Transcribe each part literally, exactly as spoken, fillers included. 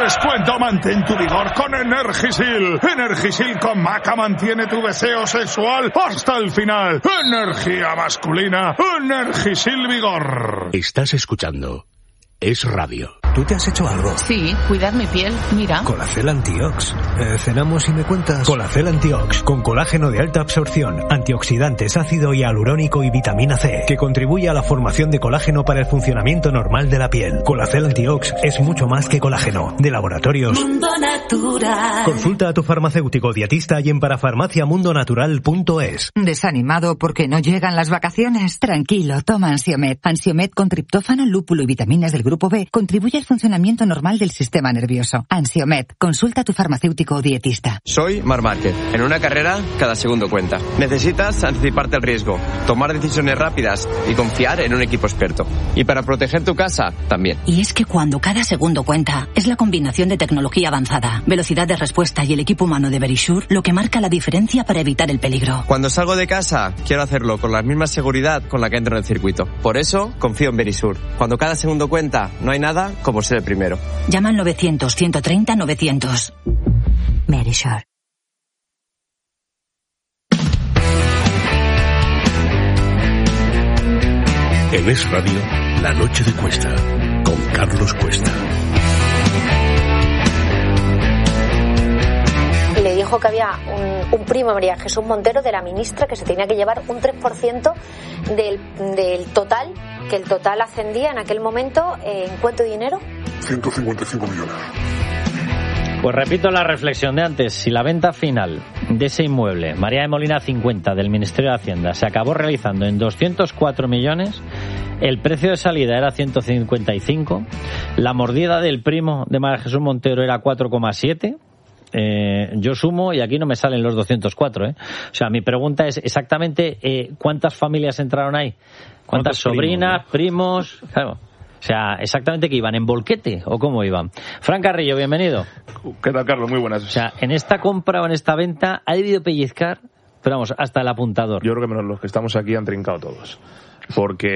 descuento. Mantén tu vigor con Energisil. Energisil con maca mantiene tu deseo sexual hasta el final. Energía masculina. Energisil Vigor. Estás escuchando Es Radio. ¿Tú te has hecho algo? Sí, cuidar mi piel, mira. Colacel Antiox. Eh, cenamos y me cuentas. Colacel Antiox, con colágeno de alta absorción, antioxidantes, ácido hialurónico y vitamina C, que contribuye a la formación de colágeno para el funcionamiento normal de la piel. Colacel Antiox es mucho más que colágeno. De Laboratorios Mundo Natural. Consulta a tu farmacéutico dietista y en parafarmaciamundonatural punto es. ¿Desanimado porque no llegan las vacaciones? Tranquilo, toma Ansiomed. Ansiomed con triptófano, lúpulo y vitaminas del grupo B contribuye al funcionamiento normal del sistema nervioso. Ansiomed, consulta a tu farmacéutico o dietista. Soy Marc Márquez. En una carrera, cada segundo cuenta. Necesitas anticiparte al riesgo, tomar decisiones rápidas y confiar en un equipo experto. Y para proteger tu casa, también. Y es que cuando cada segundo cuenta, es la combinación de tecnología avanzada, velocidad de respuesta y el equipo humano de Verisure lo que marca la diferencia para evitar el peligro. Cuando salgo de casa, quiero hacerlo con la misma seguridad con la que entro en el circuito. Por eso, confío en Verisure. Cuando cada segundo cuenta, no hay nada como ser el primero. Llama al novecientos, ciento treinta, novecientos. Verisure. En Es Radio, La Noche de Cuesta, con Carlos Cuesta. Le dijo que había un, un primo, María Jesús Montero, de la ministra, que se tenía que llevar un tres por ciento del, del total, que el total ascendía en aquel momento, ¿en cuánto dinero? ciento cincuenta y cinco millones. Pues repito la reflexión de antes. Si la venta final de ese inmueble, María de Molina cincuenta, del Ministerio de Hacienda, se acabó realizando en doscientos cuatro millones, el precio de salida era ciento cincuenta y cinco, la mordida del primo de María Jesús Montero era cuatro coma siete. Eh, yo sumo y aquí no me salen los doscientos cuatro, ¿eh? O sea, mi pregunta es exactamente eh, ¿cuántas familias entraron ahí? ¿Cuántas sobrinas, primos? primos? Claro. O sea, exactamente que iban, ¿en volquete o cómo iban? Fran Carrillo, bienvenido. ¿Qué tal, Carlos? Muy buenas. O sea, en esta compra o en esta venta ha debido pellizcar, pero vamos, hasta el apuntador. Yo creo que menos los que estamos aquí han trincado todos. Porque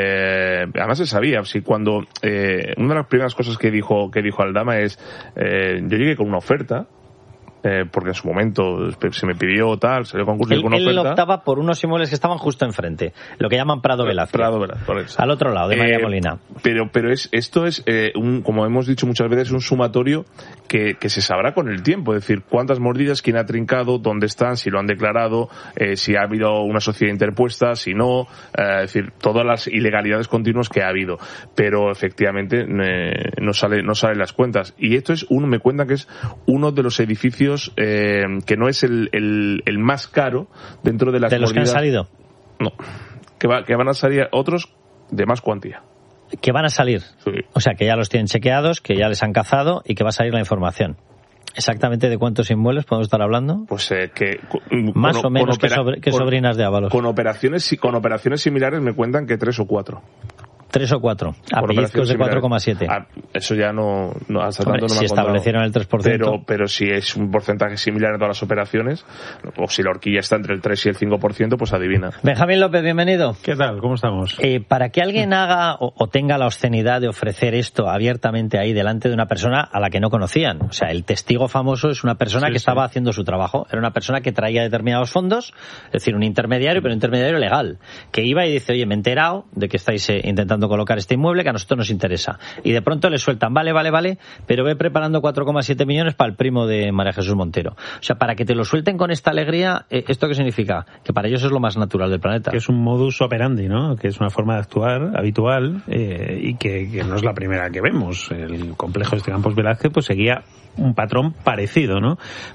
eh, además se sabía, si cuando eh, una de las primeras cosas que dijo que dijo Aldama es eh, yo llegué con una oferta. Eh, porque en su momento se me pidió tal, salió concurso él, con una él oferta. optaba por unos inmuebles que estaban justo enfrente, lo que llaman Prado Velázquez. Prado Velázquez, por eso. Al otro lado de María eh, Molina. Pero pero es esto es, eh, un, como hemos dicho muchas veces, un sumatorio que, que se sabrá con el tiempo. Es decir, cuántas mordidas, quién ha trincado, dónde están, si lo han declarado, eh, si ha habido una sociedad interpuesta, si no. Eh, es decir, todas las ilegalidades continuas que ha habido. Pero efectivamente eh, no sale no salen las cuentas. Y esto es uno, me cuentan que es uno de los edificios eh, que no es el, el, el más caro dentro de las ¿De los mordidas. que han salido? No, que, va, que van a salir otros de más cuantía. Que van a salir, sí. O sea, que ya los tienen chequeados, que ya les han cazado y que va a salir la información. ¿Exactamente de cuántos inmuebles podemos estar hablando? Pues eh, que... Más con, o menos con que, sobre, que con, sobrinas de Ábalos. Con operaciones, con operaciones similares me cuentan que tres o cuatro. Tres o cuatro, a pellizcos de cuatro coma siete. Ah, eso ya no, no hasta tanto no me si establecieron el tres por ciento. Pero, pero si es un porcentaje similar en todas las operaciones, o si la horquilla está entre el tres y el cinco por ciento, pues adivina. Benjamín López, bienvenido. ¿Qué tal? ¿Cómo estamos? Eh, para que alguien haga o, o tenga la obscenidad de ofrecer esto abiertamente ahí delante de una persona a la que no conocían. O sea, el testigo famoso es una persona sí, que sí. estaba haciendo su trabajo. Era una persona que traía determinados fondos, es decir, un intermediario, pero un intermediario legal, que iba y dice, oye, me he enterado de que estáis eh, intentando colocar este inmueble que a nosotros nos interesa. Y de pronto le sueltan, vale, vale, vale, pero ve preparando cuatro coma siete millones para el primo de María Jesús Montero. O sea, para que te lo suelten con esta alegría, ¿esto qué significa? Que para ellos es lo más natural del planeta. Que es un modus operandi, ¿no? Que es una forma de actuar habitual eh, y que, que no es la primera que vemos. El complejo este Campos Velázquez pues seguía un patrón parecido, ¿no?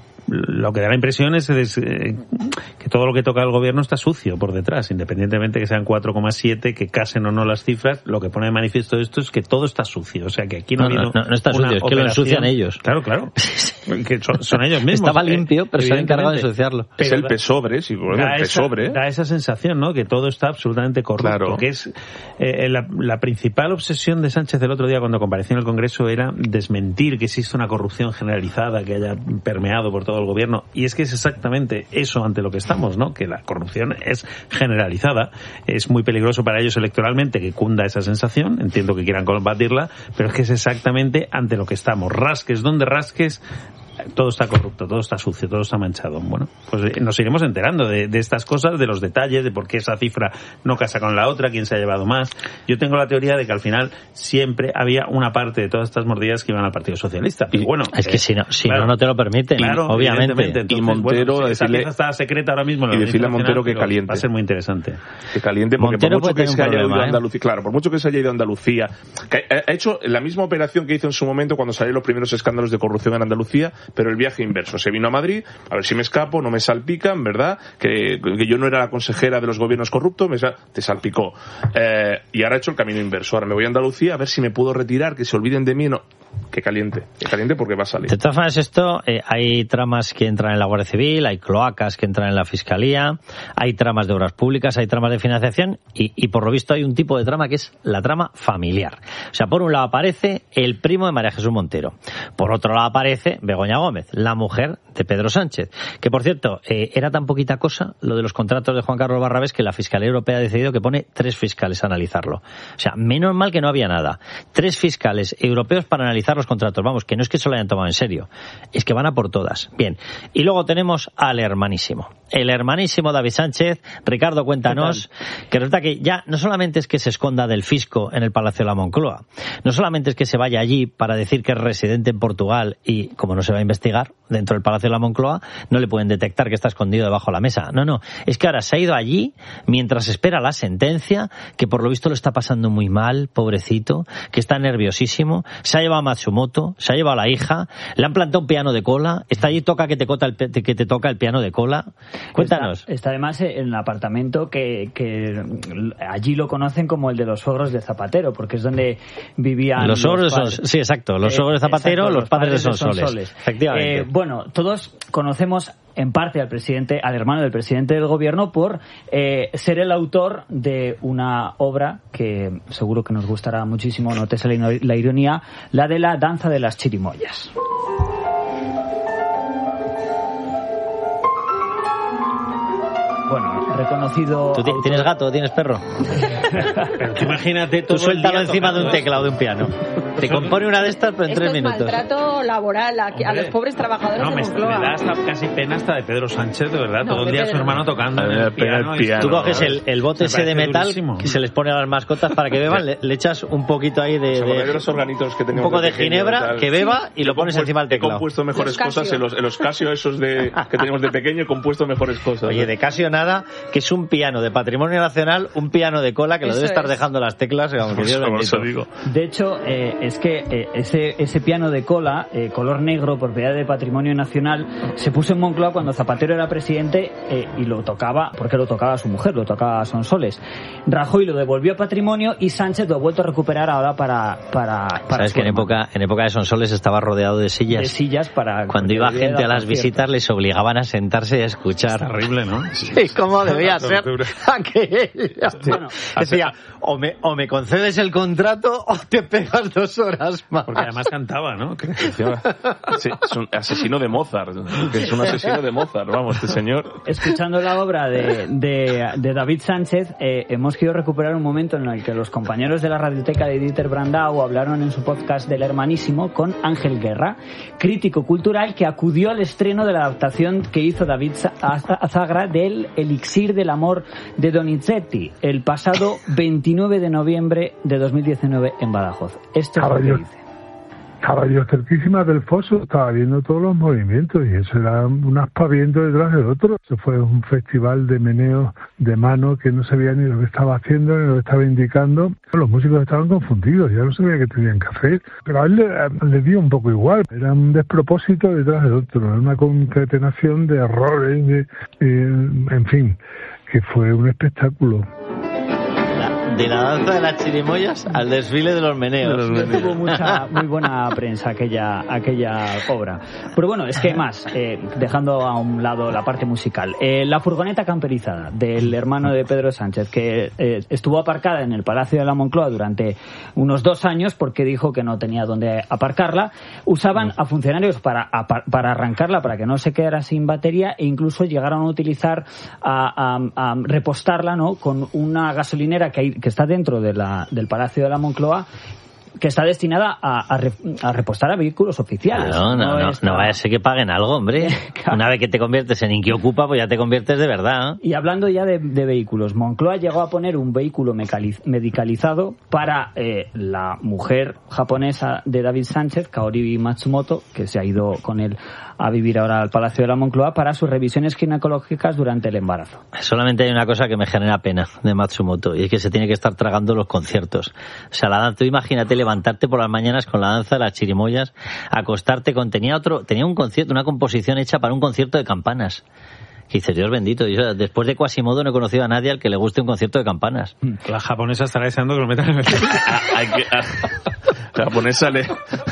Lo que da la impresión es, es eh, que todo lo que toca el gobierno está sucio por detrás, independientemente que sean cuatro coma siete, que casen o no las cifras. Lo que pone de manifiesto esto es que todo está sucio, o sea que aquí no, no, ha habido no, no está sucio, es que lo ensucian ellos. Claro, claro, que son, son ellos mismos. Estaba limpio, pero se han encargado de ensuciarlo. Es el pesobre, sí, da el pesobre. Esa, da esa sensación, ¿no? Que todo está absolutamente corrupto. Claro. Que es eh, la, la principal obsesión de Sánchez el otro día cuando compareció en el Congreso era desmentir que existe una corrupción generalizada que haya permeado por todo todo el gobierno. Y es que es exactamente eso ante lo que estamos, ¿no? Que la corrupción es generalizada, es muy peligroso para ellos electoralmente que cunda esa sensación, entiendo que quieran combatirla, pero es que es exactamente ante lo que estamos. Rasques donde rasques, todo está corrupto, todo está sucio, todo está manchado. Bueno, pues nos iremos enterando de, de estas cosas, de los detalles, de por qué esa cifra no casa con la otra, quién se ha llevado más. Yo tengo la teoría de que al final siempre había una parte de todas estas mordidas que iban al Partido Socialista. Y bueno, es que eh, si no, si claro, no, no te lo permiten, claro, obviamente. Entonces, y Montero, bueno, esa decirle, pieza está secreta ahora mismo. Y decirle a Montero que caliente. Va a ser muy interesante. Que caliente, porque Montero por mucho que se haya problema, ido a ¿eh? Andalucía, claro, por mucho que se haya ido a Andalucía, que ha hecho la misma operación que hizo en su momento cuando salieron los primeros escándalos de corrupción en Andalucía, pero el viaje inverso. Se vino a Madrid, a ver si me escapo, no me salpican, ¿verdad? Que, que yo no era la consejera de los gobiernos corruptos, me sal, te salpicó. Eh, y ahora he hecho el camino inverso. Ahora me voy a Andalucía a ver si me puedo retirar, que se olviden de mí. No, que caliente, que caliente porque va a salir. De todas formas, esto, eh, hay tramas que entran en la Guardia Civil, hay cloacas que entran en la Fiscalía, hay tramas de obras públicas, hay tramas de financiación y, y por lo visto hay un tipo de trama que es la trama familiar. O sea, por un lado aparece el primo de María Jesús Montero, por otro lado aparece Begoña Gómez, la mujer de Pedro Sánchez, que por cierto, eh, era tan poquita cosa lo de los contratos de Juan Carlos Barrabés que la Fiscalía Europea ha decidido que pone tres fiscales a analizarlo. O sea, menos mal que no había nada. Tres fiscales europeos para analizar los contratos. Vamos, que no es que se lo hayan tomado en serio, es que van a por todas. Bien, y luego tenemos al hermanísimo. El hermanísimo David Sánchez. Ricardo, cuéntanos, que resulta que ya no solamente es que se esconda del fisco en el Palacio de la Moncloa, no solamente es que se vaya allí para decir que es residente en Portugal y, como no se va a investigar dentro del Palacio de la Moncloa, no le pueden detectar que está escondido debajo de la mesa. No, no, es que ahora se ha ido allí mientras espera la sentencia, que por lo visto lo está pasando muy mal, pobrecito, que está nerviosísimo, se ha llevado a Matsumoto, se ha llevado a la hija, le han plantado un piano de cola, está allí, toca que te, cota el, que te toca el piano de cola. Cuéntanos. Está, está además en el apartamento que, que allí lo conocen como el de los suegros de Zapatero, porque es donde vivían los suegros de Son, sí, exacto, los suegros de Zapatero, exacto, los, los padres, padres de Sonsoles. De Sonsoles. Efectivamente. Eh, bueno, todos conocemos en parte al presidente, al hermano del presidente del gobierno, por eh, ser el autor de una obra que seguro que nos gustará muchísimo, no te sale la ironía, la de la danza de las chirimoyas. Bueno, reconocido... ¿Tú autor... tienes gato o tienes perro? Pero tú imagínate todo. Tú suéltalo encima de un teclado de un piano. Te compone una de estas, pero en Esto tres es minutos. maltrato laboral a, a los pobres trabajadores no, de me, Moncloa. me da hasta casi pena hasta de Pedro Sánchez, de verdad. No, todo el día Pedro. su hermano tocando en el piano. El piano Tú coges el, el bote ese de metal durísimo. Que se les pone a las mascotas para que beban, le, le echas un poquito ahí de, de, de los organitos que un poco de, de ginebra, que beba y lo pones encima del teclado. He compuesto mejores cosas en los, en los Casio esos de, que teníamos de pequeño, he compuesto mejores cosas. Oye, de Casio nada, que es un piano de patrimonio nacional, un piano de cola que lo debe estar es. dejando las teclas, aunque Dios bendito. Digo. De hecho, eh, es que eh, ese, ese piano de cola, eh, color negro, propiedad de patrimonio nacional, se puso en Moncloa cuando Zapatero era presidente eh, y lo tocaba, porque lo tocaba su mujer, lo tocaba a Sonsoles. Rajoy lo devolvió a patrimonio y Sánchez lo ha vuelto a recuperar ahora para... para, para Sabes que en época, en época de Sonsoles estaba rodeado de sillas. De sillas para... Cuando iba gente a las visitas les obligaban a sentarse y a escuchar. Es terrible, ¿no? Sí, ¿cómo debía ser aquella? Bueno, decía, o me, o me concedes el contrato o te pegas dos horas más. Porque además cantaba, ¿no? Sí, es un asesino de Mozart. Es un asesino de Mozart, vamos, este señor. Escuchando la obra de, de, de David Sánchez, eh, hemos querido recuperar un momento en el que los compañeros de la radioteca de Dieter Brandau hablaron en su podcast del Hermanísimo con Ángel Guerra, crítico cultural que acudió al estreno de la adaptación que hizo David Azagra del Elixir del Amor de Donizetti el pasado veintinueve de noviembre de dos mil diecinueve en Badajoz. Esto es lo que dice. Estaba yo cerquísima del foso, estaba viendo todos los movimientos y eso era un aspaviento detrás del otro. Eso fue un festival de meneo de mano que no sabía ni lo que estaba haciendo ni lo que estaba indicando. Los músicos estaban confundidos, ya no sabía qué tenían que hacer. Pero a él le, le dio un poco igual. Era un despropósito detrás del otro, era una concatenación de errores, de, eh, en fin, que fue un espectáculo. de la danza de las chirimoyas al desfile de los meneos. De los meneos. Tuvo mucha, muy buena prensa aquella, aquella obra. Pero bueno, es que más, eh, dejando a un lado la parte musical, eh, la furgoneta camperizada del hermano de Pedro Sánchez, que eh, estuvo aparcada en el Palacio de la Moncloa durante unos dos años porque dijo que no tenía dónde aparcarla, usaban a funcionarios para, a, para arrancarla, para que no se quedara sin batería, e incluso llegaron a utilizar a, a, a repostarla, ¿no?, con una gasolinera que, hay, que está dentro de la, del Palacio de la Moncloa, que está destinada a, a, re, a repostar a vehículos oficiales. No, no, no, no, está... no vaya a ser que paguen algo, hombre. Claro. Una vez que te conviertes en Inquiocupa, pues ya te conviertes de verdad. Y hablando ya de, de vehículos, Moncloa llegó a poner un vehículo medicalizado para eh, la mujer japonesa de David Sánchez, Kaori Matsumoto, que se ha ido con él a vivir ahora al Palacio de la Moncloa, para sus revisiones ginecológicas durante el embarazo. Solamente hay una cosa que me genera pena de Matsumoto, y es que se tiene que estar tragando los conciertos. O sea, la danza, tú imagínate levantarte por las mañanas con la danza de las chirimoyas, acostarte con... Tenía otro, tenía un concierto, una composición hecha para un concierto de campanas. Que dices, Dios bendito, yo después de Quasimodo no he conocido a nadie al que le guste un concierto de campanas. La japonesa estará deseando que lo metan en el... Hay que... La japonesa le,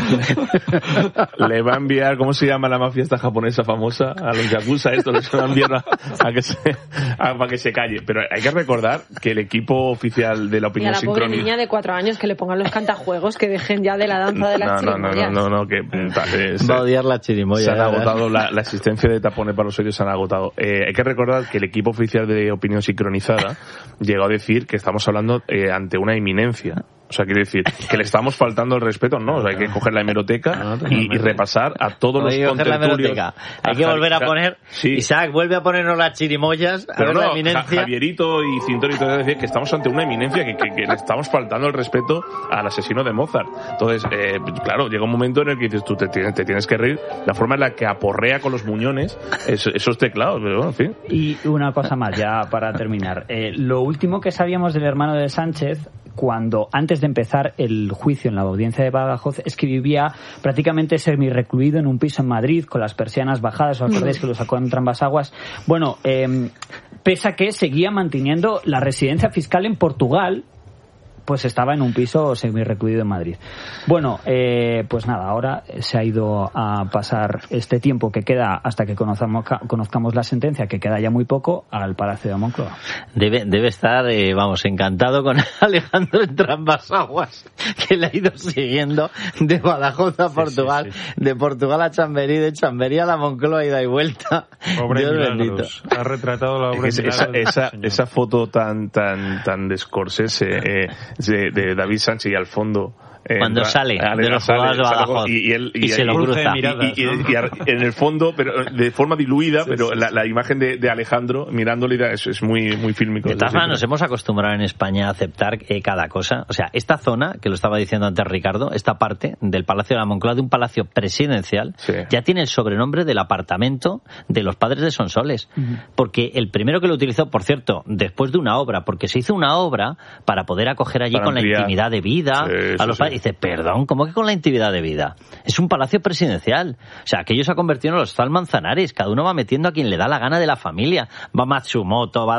le, le va a enviar, ¿cómo se llama la mafia esta japonesa famosa? A los yakuza, esto les va a enviar a, a que se, a, para que se calle. Pero hay que recordar que el equipo oficial de la opinión sincrónica... Y a la pobre sincrónica... niña de cuatro años que le pongan los cantajuegos, que dejen ya de la danza de las no, chirimoyas. No, no, no, no, que... Eh, va a odiar la chirimoya. Se han agotado, la, la existencia de tapones para los oídos se han agotado. Eh, hay que recordar que el equipo oficial de opinión sincronizada llegó a decir que estamos hablando eh, ante una inminencia. O sea, quiere decir que le estamos faltando el respeto, ¿no? O sea, hay que coger la hemeroteca y, y repasar a todos los contertulios. Hay que volver a poner... Sí. Isaac, vuelve a ponernos las chirimoyas, a Pero ver no, la eminencia. Javierito y Cintorito te decir que estamos ante una eminencia, que, que, que le estamos faltando el respeto al asesino de Mozart. Entonces, eh, claro, llega un momento en el que dices, tú te tienes, te tienes que reír, la forma en la que aporrea con los muñones es, esos teclados, pero bueno, en fin. Y una cosa más, ya para terminar. Eh, lo último que sabíamos del hermano de Sánchez, cuando antes de empezar el juicio en la audiencia de Badajoz, es que vivía prácticamente semi-recluido en un piso en Madrid con las persianas bajadas. ¿Os acordáis que lo sacó en ambas aguas? Bueno, eh, pese a que seguía manteniendo la residencia fiscal en Portugal, pues estaba en un piso semi-recluido en Madrid. Bueno, eh, pues nada, ahora se ha ido a pasar este tiempo que queda hasta que conozcamos, conozcamos la sentencia, que queda ya muy poco, al Palacio de Moncloa. Debe, debe estar, eh, vamos, encantado con Alejandro entre ambas aguas, que le ha ido siguiendo de Badajoz a Portugal, sí, sí, sí. de Portugal a Chamberí, de Chamberí a la Moncloa, ida y vuelta. Pobre Milagros, ha retratado la obra. Es que esa, esa, esa foto tan, tan, tan de Scorsese, eh, de, de David Sánchez y al fondo, eh, cuando entra, sale de los jugadores de Badajoz y, y, él, y, y se y, lo cruza miradas, y, y, ¿no? y, y en el fondo, pero de forma diluida, sí, pero sí, la, la imagen de, de Alejandro mirándole es, es muy muy fílmico. De todas maneras, nos hemos acostumbrado en España a aceptar eh, cada cosa. O sea, esta zona, que lo estaba diciendo antes Ricardo, esta parte del Palacio de la Moncloa, de un palacio presidencial, sí, ya tiene el sobrenombre del apartamento de los padres de Sonsoles. Uh-huh. Porque el primero que lo utilizó, por cierto, después de una obra, porque se hizo una obra para poder acoger allí para con ampliar la intimidad de vida sí, a los padres. Sí. Dice, perdón, ¿cómo que con la intimidad de vida? Es un palacio presidencial. O sea, aquello se ha convertido en los tal Manzanares. Cada uno va metiendo a quien le da la gana de la familia. Va Matsumoto, va